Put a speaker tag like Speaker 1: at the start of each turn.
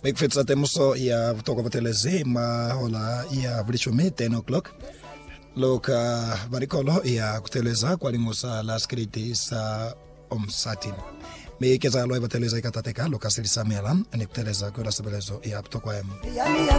Speaker 1: Mekufetsa temuso ya kutoka vatelezima hola ya vilichumi 10 o'clock. Loka varikolo ya kuteleza kwa limosa la skriti sa omsatin. Mekeza loa vateleza ikatateka loka silisamela ni kuteleza kwa rasabelezo ya kutoka emu.